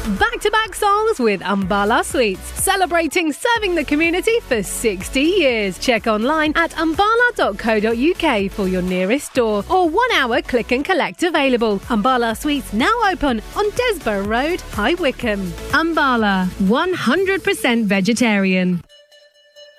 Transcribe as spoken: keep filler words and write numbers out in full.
Back-to-back songs with Ambala Sweets, celebrating serving the community for sixty years. Check online at ambala dot co dot uk for your nearest store or one-hour click and collect available. Ambala Sweets now open on Desborough Road, High Wycombe. Ambala, one hundred percent vegetarian.